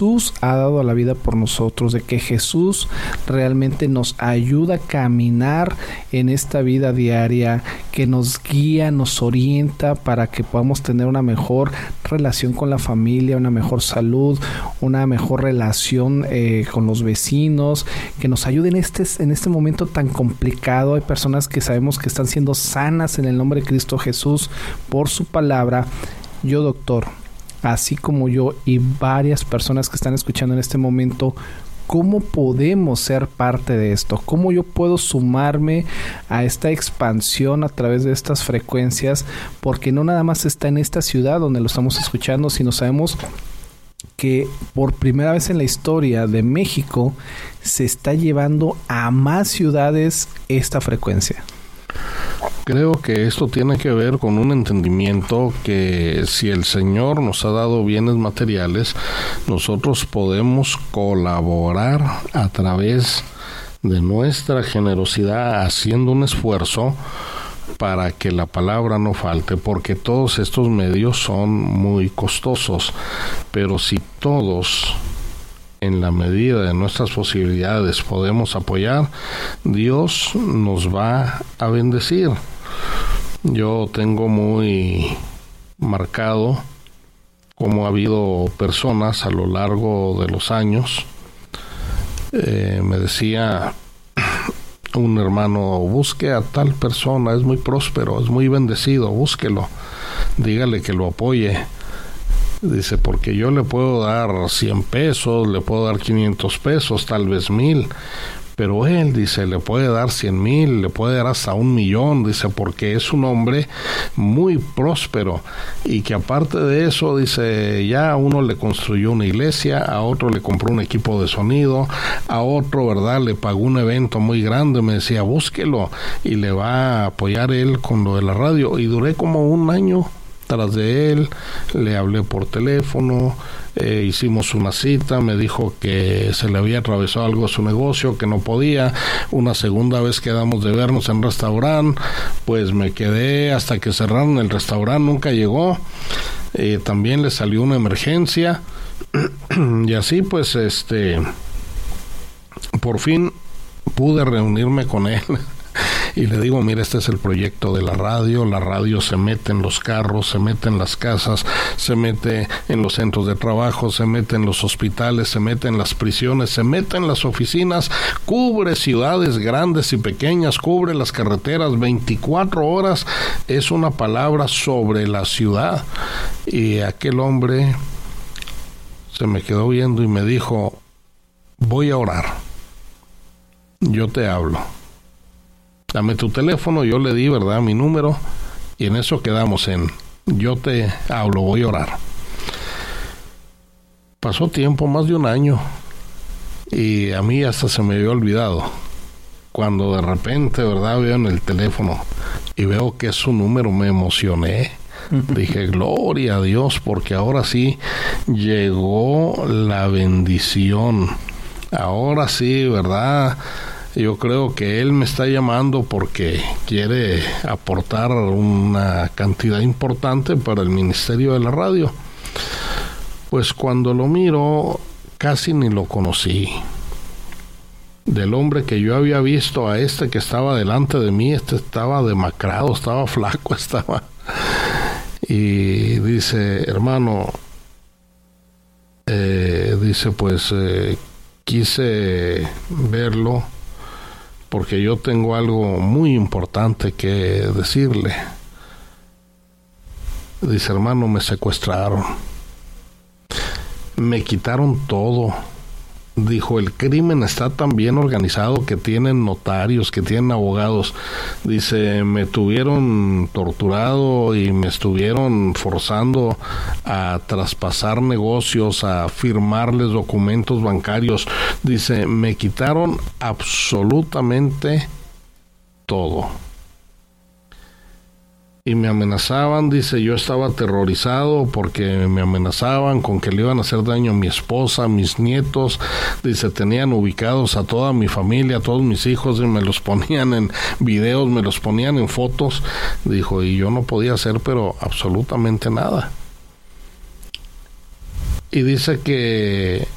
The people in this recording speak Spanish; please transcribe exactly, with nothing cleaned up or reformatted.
Jesús ha dado la vida por nosotros, de que Jesús realmente nos ayuda a caminar en esta vida diaria, que nos guía, nos orienta para que podamos tener una mejor relación con la familia, una mejor salud, una mejor relación eh, con los vecinos, que nos ayude en este, en este momento tan complicado. Hay personas que sabemos que están siendo sanas en el nombre de Cristo Jesús por su palabra. Yo, doctor, así como yo y varias personas que están escuchando en este momento, ¿cómo podemos ser parte de esto? ¿Cómo yo puedo sumarme a esta expansión a través de estas frecuencias? Porque no nada más está en esta ciudad donde lo estamos escuchando, sino sabemos que por primera vez en la historia de México se está llevando a más ciudades esta frecuencia. Creo que esto tiene que ver con un entendimiento que si el Señor nos ha dado bienes materiales, nosotros podemos colaborar a través de nuestra generosidad haciendo un esfuerzo para que la palabra no falte, porque todos estos medios son muy costosos, pero si todos en la medida de nuestras posibilidades podemos apoyar, Dios nos va a bendecir. Yo tengo muy marcado cómo ha habido personas a lo largo de los años. Eh, me decía un hermano, busque a tal persona, es muy próspero, es muy bendecido, búsquelo, dígale que lo apoye. Dice, porque yo le puedo dar cien pesos, le puedo dar quinientos pesos, tal vez mil, pero él, dice, le puede dar cien mil, le puede dar hasta un millón, dice, porque es un hombre muy próspero, y que aparte de eso, dice, ya a uno le construyó una iglesia, a otro le compró un equipo de sonido, a otro, ¿verdad?, le pagó un evento muy grande. Me decía, búsquelo, y le va a apoyar él con lo de la radio, y duré como un año tras de él, le hablé por teléfono, eh, hicimos una cita, me dijo que se le había atravesado algo a su negocio, que no podía. Una segunda vez quedamos de vernos en restaurante, pues me quedé hasta que cerraron el restaurante, nunca llegó. Eh, también le salió una emergencia y así pues este por fin pude reunirme con él. Y le digo, mira, este es el proyecto de la radio. La radio se mete en los carros, se mete en las casas, se mete en los centros de trabajo, se mete en los hospitales, se mete en las prisiones, se mete en las oficinas, cubre ciudades grandes y pequeñas, cubre las carreteras veinticuatro horas. Es una palabra sobre la ciudad. Y aquel hombre se me quedó viendo y me dijo, voy a orar, yo te hablo. Dame tu teléfono. Yo le di, ¿verdad?, mi número, y en eso quedamos en yo te hablo, voy a orar. Pasó tiempo, más de un año, y a mí hasta se me había olvidado. Cuando de repente, ¿verdad?, veo en el teléfono y veo que es su número, me emocioné. Dije, gloria a Dios, porque ahora sí llegó la bendición. Ahora sí, ¿verdad?, yo creo que él me está llamando porque quiere aportar una cantidad importante para el ministerio de la radio. Pues cuando lo miro, casi ni lo conocí. Del hombre que yo había visto a este que estaba delante de mí, este estaba demacrado, estaba flaco, estaba... Y dice, hermano, eh, dice, pues eh, quise verlo porque yo tengo algo muy importante que decirle. Dice, hermano, me secuestraron, me quitaron todo. Dijo, el crimen está tan bien organizado que tienen notarios, que tienen abogados. Dice, me tuvieron torturado y me estuvieron forzando a traspasar negocios, a firmarles documentos bancarios. Dice, me quitaron absolutamente todo. Y me amenazaban, dice, yo estaba aterrorizado porque me amenazaban con que le iban a hacer daño a mi esposa, a mis nietos. Dice, tenían ubicados a toda mi familia, a todos mis hijos, y me los ponían en videos, me los ponían en fotos. Dijo, y yo no podía hacer pero absolutamente nada. Y dice que